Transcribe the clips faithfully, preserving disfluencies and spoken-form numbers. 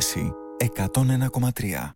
Δίεση εκατόν ένα κόμμα τρία.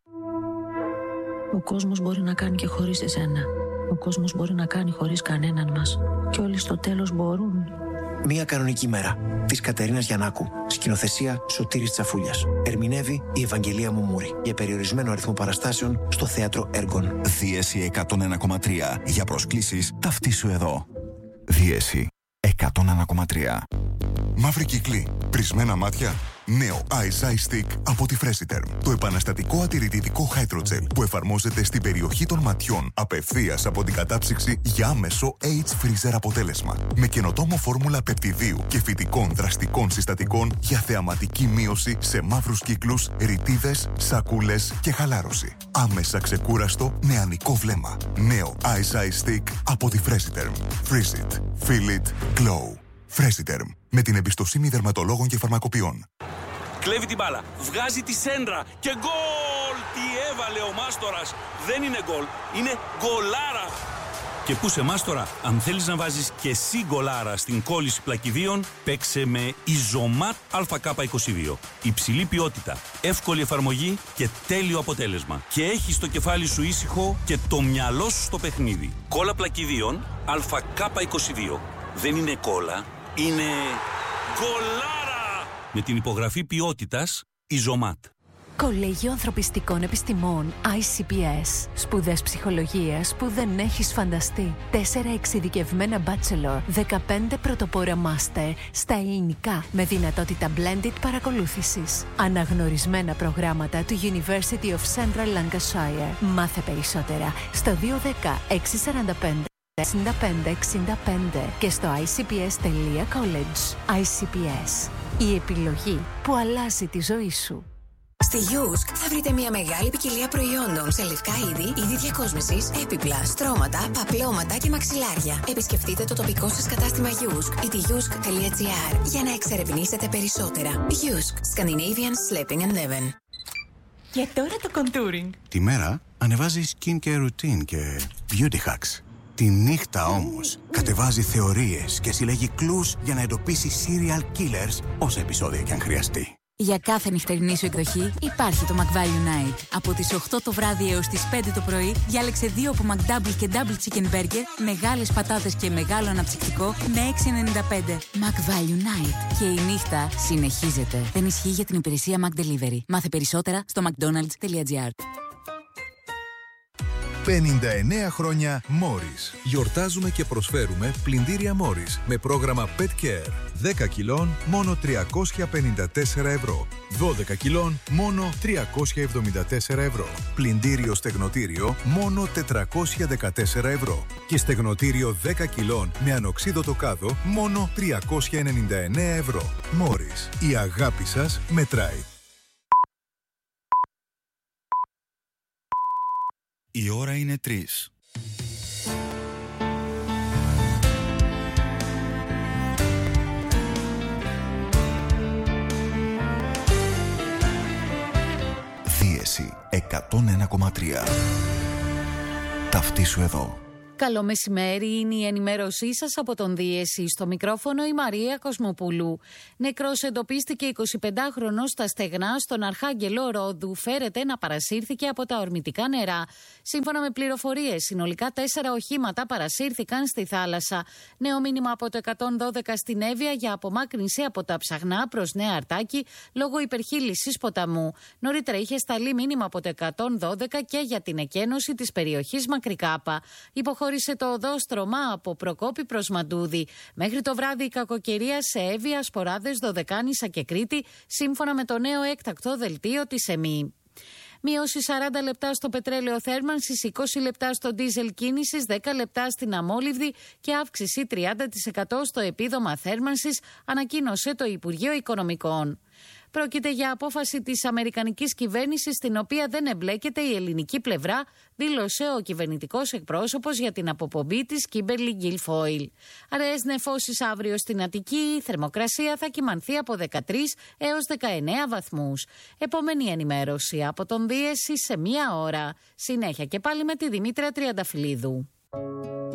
Ο κόσμος μπορεί να κάνει και χωρίς εσένα. Ο κόσμος μπορεί να κάνει χωρίς κανέναν μας. Και όλοι στο τέλος μπορούν. Μία κανονική μέρα της Κατερίνας Γιαννάκου. Σκηνοθεσία Σωτήρης Τσαφούλιας. Ερμηνεύει η Ευαγγελία Μουμούρη. Για περιορισμένο αριθμό παραστάσεων στο Θέατρο Έργων. Δίεση εκατόν ένα κόμμα τρία. Για προσκλήσεις ταυτίσου εδώ. Δίεση εκατόν ένα κόμμα τρία. Μαύρη κύκλη, πρισμένα μάτια. Νέο Eyes Eye Stick από τη Fresiderm. Το επαναστατικό ατηρητικό Hydrogel που εφαρμόζεται στην περιοχή των ματιών απευθείας από την κατάψυξη για άμεσο Age Freezer αποτέλεσμα. Με καινοτόμο φόρμουλα πεπτιδίου και φυτικών δραστικών συστατικών για θεαματική μείωση σε μαύρους κύκλους, ρητίδες, σακούλες και χαλάρωση. Άμεσα ξεκούραστο νεανικό βλέμμα. Νέο Eyes Eye Stick από τη Fresiderm. Freeze it. Feel it. Glow. Fresiderm. Με την εμπιστοσύνη δερματολόγων και φαρμακοποιών. Κλέβει την μπάλα, βγάζει τη σέντρα και γκολ! Τι έβαλε ο Μάστορας! Δεν είναι γκολ, είναι γκολάρα! Και πού σε Μάστορα, αν θέλεις να βάζεις και εσύ γκολάρα στην κόλληση πλακιδίων, παίξε με Ιζωμάτ Α Κ είκοσι δύο. Υψηλή ποιότητα, εύκολη εφαρμογή και τέλειο αποτέλεσμα. Και έχεις το κεφάλι σου ήσυχο και το μυαλό σου στο παιχνίδι. Κόλλα πλακιδίων Α Κ είκοσι δύο. Δεν είναι κόλλα, είναι γκολάρα! Με την υπογραφή ποιότητας Ιζωμάτ. Κολέγιο Ανθρωπιστικών Επιστημών άι σι πι ες. Σπουδές ψυχολογίας που δεν έχεις φανταστεί. Τέσσερα εξειδικευμένα bachelor, δεκαπέντε πρωτοπόρα master στα ελληνικά με δυνατότητα blended παρακολούθησης. Αναγνωρισμένα προγράμματα του University of Central Lancashire. Μάθε περισσότερα στο δύο ένα μηδέν έξι τέσσερα πέντε εξήντα πέντε εξήντα πέντε και στο άι σι πι ες τελεία college. άι σι πι ες. Η επιλογή που αλλάζει τη ζωή σου. Στη Γιούσκ θα βρείτε μια μεγάλη ποικιλία προϊόντων σε λευκά είδη, είδη διακόσμησης, έπιπλα, στρώματα, παπλώματα και μαξιλάρια. Επισκεφτείτε το τοπικό σας κατάστημα Γιούσκ ή τη γιούσκ τελεία τζι άρ για να εξερευνήσετε περισσότερα. Γιούσκ, Scandinavian Sleeping and Living. Και τώρα το contouring. Τη μέρα ανεβάζει skincare routine και beauty hacks. Τη νύχτα όμως κατεβάζει θεωρίες και συλλέγει κλους για να εντοπίσει serial killers όσα επεισόδια κι αν χρειαστεί. Για κάθε νυχτερινή σου εκδοχή υπάρχει το McValue Night. Από τις οκτώ το βράδυ έως τις πέντε το πρωί διάλεξε δύο από McDouble και Double Chicken Burger, μεγάλες πατάτες και μεγάλο αναψυκτικό με έξι ενενήντα πέντε. McValue Night. Και η νύχτα συνεχίζεται. Δεν ισχύει για την υπηρεσία Mac Delivery. Μάθε περισσότερα στο mcdonalds τελεία gr. πενήντα εννέα χρόνια Morris. Γιορτάζουμε και προσφέρουμε πλυντήρια Morris με πρόγραμμα Pet Care. δέκα κιλών μόνο τριακόσια πενήντα τέσσερα ευρώ. δώδεκα κιλών μόνο τριακόσια εβδομήντα τέσσερα ευρώ. Πλυντήριο στεγνοτήριο μόνο τετρακόσια δεκατέσσερα ευρώ. Και στεγνοτήριο δέκα κιλών με ανοξίδωτο κάδο μόνο τριακόσια ενενήντα εννέα ευρώ. Morris. Η αγάπη σας μετράει. Η ώρα είναι τρεις. Δίεση εκατόν ένα κόμμα τρία. Ταυτίσου εδώ. Καλό μεσημέρι, είναι η ενημέρωσή σας από τον Δίεση. Στο μικρόφωνο η Μαρία Κοσμοπούλου. Νεκρός εντοπίστηκε εικοσιπεντάχρονος στα στεγνά στον Αρχάγγελο Ρόδου. Φέρεται να παρασύρθηκε από τα ορμητικά νερά. Σύμφωνα με πληροφορίες, συνολικά τέσσερα οχήματα παρασύρθηκαν στη θάλασσα. Νέο μήνυμα από το εκατόν δώδεκα στην Εύβοια για απομάκρυνση από τα Ψαχνά προς Νέα Αρτάκη λόγω υπερχείλησης ποταμού. Νωρίτερα είχε σταλεί μήνυμα από το εκατόν δώδεκα και για την εκένωση της περιοχής Μακρικάπα. Υποχώρησε το οδόστρωμα από Προκόπη προς Μαντούδη. Μέχρι το βράδυ η κακοκαιρία σε Εύβοια, Σποράδες, Δωδεκάνησα και Κρήτη, σύμφωνα με το νέο έκτακτο δελτίο της ΕΜΗ. Μείωση σαράντα λεπτά στο πετρέλαιο θέρμανσης, είκοσι λεπτά στο ντίζελ κίνησης, δέκα λεπτά στην αμόλυβδη και αύξηση τριάντα τοις εκατό στο επίδομα θέρμανσης, ανακοίνωσε το Υπουργείο Οικονομικών. Πρόκειται για απόφαση της αμερικανικής κυβέρνησης, στην οποία δεν εμπλέκεται η ελληνική πλευρά, δήλωσε ο κυβερνητικός εκπρόσωπος για την αποπομπή της Κίμπερλι Γκιλφόιλ. Αραιές νεφώσεις αύριο στην Αττική, η θερμοκρασία θα κυμανθεί από δεκατρείς έως δεκαεννέα βαθμούς. Επόμενη ενημέρωση από τον Δίεση σε μία ώρα. Συνέχεια και πάλι με τη Δημήτρια Τριανταφυλλίδου.